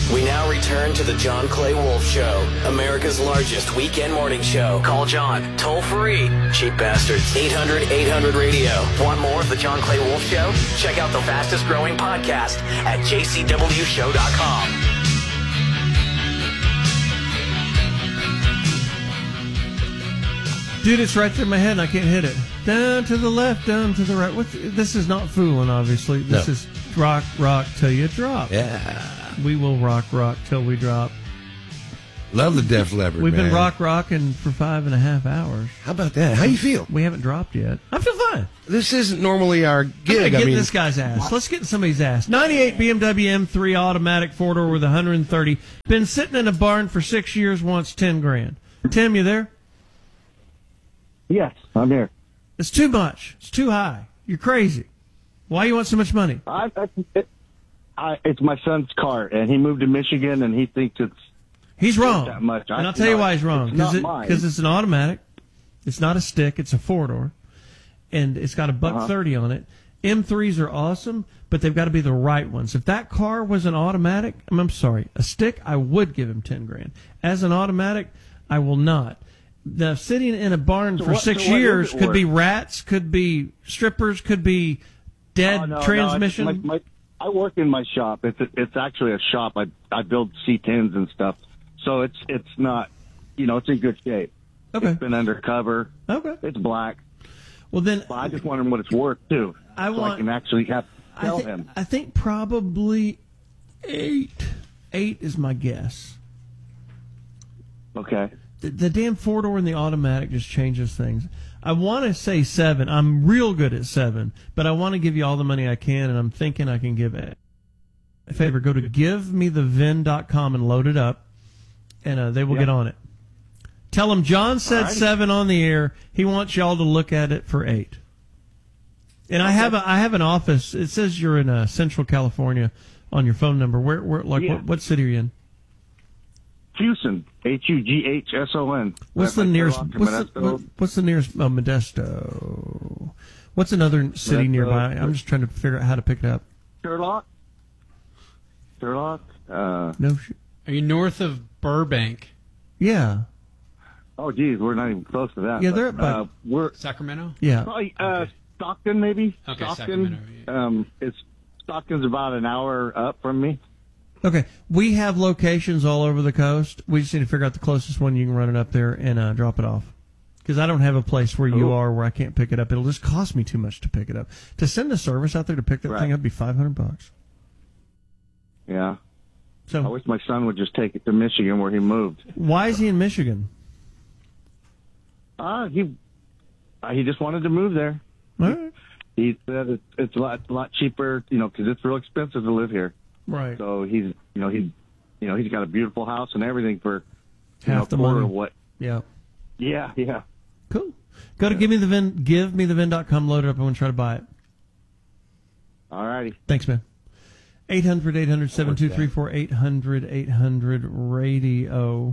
We now return to the John Clay Wolf Show, America's largest weekend morning show. Call John, toll free. Cheap bastards. 800-800-radio. Want more of the John Clay Wolf Show? Check out the fastest growing podcast at jcwshow.com. Dude, it's right there in my head and I can't hit it. Down to the left, down to the right. This is not fooling, obviously. This is rock till you drop. Yeah. We will rock till we drop. Love the Def Leppard, We've man. been rocking for 5.5 hours. How about that? How you feel? We haven't dropped yet. I feel fine. This isn't normally our gig. Get this guy's ass. Let's get somebody's ass. 98 BMW M3 automatic 4-door with 130. Been sitting in a barn for 6 years, wants 10 grand. Tim, you there? Yes, I'm here. It's too much. It's too high. You're crazy. Why you want so much money? It's my son's car, and he moved to Michigan, and he thinks He's wrong. that much. And I'll tell you why he's wrong. Because it's an automatic. It's not a stick. It's a 4-door. And it's got a $130 on it. M3s are awesome, but they've got to be the right ones. If that car was an automatic, I'm sorry, a stick, I would give him 10 grand. As an automatic, I will not. Now, sitting in a barn for 6 years could be rats, could be strippers, could be dead transmission. No, I work in my shop. It's actually a shop. I build C10s and stuff. So it's not, it's in good shape. Okay. It's been undercover. Okay. It's black. Well, then. But I just want him what it's worth, too. I can actually tell him. I think probably 8. 8 is my guess. Okay. The damn 4-door and the automatic just changes things. I want to say 7. I'm real good at 7, but I want to give you all the money I can, and I'm thinking I can give it. A favor, go to givemethevin.com and load it up, and they will get on it. Tell them John said 7 on the air. He wants y'all to look at it for 8. And I have an office. It says you're in Central California on your phone number. What city are you in? Hughson, Hughson. What's the nearest? What's the nearest? Modesto. What's another city nearby? I'm just trying to figure out how to pick it up. Turlock. No. Are you north of Burbank? Yeah. Oh, geez, we're not even close to that. Yeah, they're about. We're Sacramento. Yeah. Probably Stockton, maybe. Okay, Stockton. Sacramento. Yeah. Stockton's about an hour up from me. Okay, we have locations all over the coast. We just need to figure out the closest one you can run it up there and drop it off. Because I don't have a place where you are where I can't pick it up. It'll just cost me too much to pick it up. To send a service out there to pick that thing up would be $500. Yeah. So I wish my son would just take it to Michigan where he moved. Why is he in Michigan? He just wanted to move there. All right. He said it's a lot cheaper, because it's real expensive to live here. Right. So he's got a beautiful house and everything for half the money. Of what? Yeah. Yeah. Cool. Go to givemethevin.com, load it up, and we'll try to buy it. All righty. Thanks, man. 800-800-7234, 800-800-radio.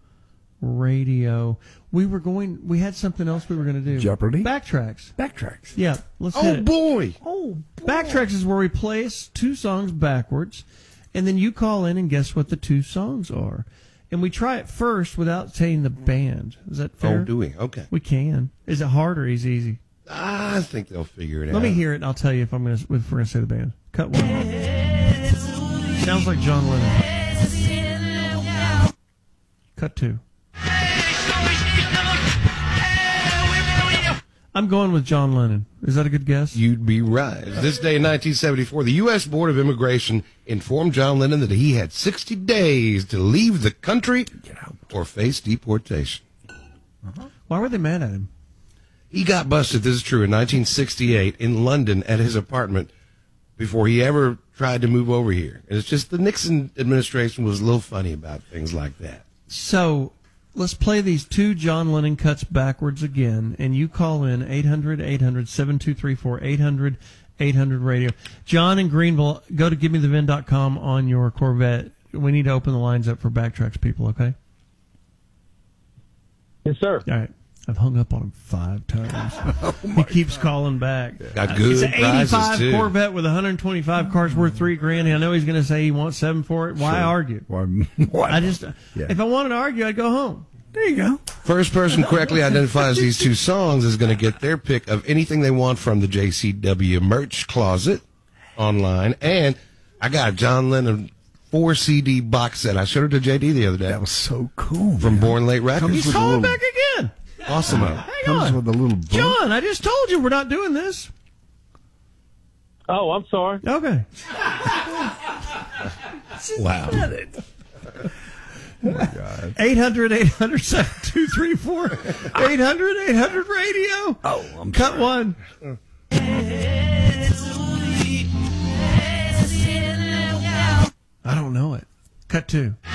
We had something else we were going to do. Jeopardy? Backtracks. Yeah, let's hit it. Oh, boy. Backtracks is where we play 2 songs backwards, and then you call in and guess what the 2 songs are. And we try it first without saying the band. Is that fair? Oh, do we? Okay. We can. Is it hard or is it easy? I think they'll figure it out. Let me hear it, and I'll tell you if we're going to say the band. Cut 1. Sounds like John Lennon. Cut 2. I'm going with John Lennon. Is that a good guess? You'd be right. This day in 1974, the U.S. Board of Immigration informed John Lennon that he had 60 days to leave the country or face deportation. Why were they mad at him? He got busted, this is true, in 1968 in London at his apartment before he ever tried to move over here. And it's just the Nixon administration was a little funny about things like that. So let's play these 2 John Lennon cuts backwards again, and you call in 800-800-7234, 800-800-radio. John in Greenville, go to givemethevin.com on your Corvette. We need to open the lines up for Backtracks people, okay? Yes, sir. All right. I've hung up on him 5 times. He keeps calling back. Got good It's an prizes, 85 too. Corvette with 125 cars worth $3,000. I know he's going to say he wants 7 for it. Why argue? Why? If I wanted to argue, I'd go home. There you go. First person correctly identifies these 2 songs is going to get their pick of anything they want from the JCW merch closet online. And I got a John Lennon 4 CD box set. I showed it to JD the other day. That was so cool. From man. Born Late Records. He's with a calling little- back again. Awesome. Hang Comes on. with a little book. John, I just told you we're not doing this. Oh, I'm sorry. Okay. Wow. 800-800-7234. 800-800-radio. Oh, I'm Cut sorry. one. I don't know it. Cut 2.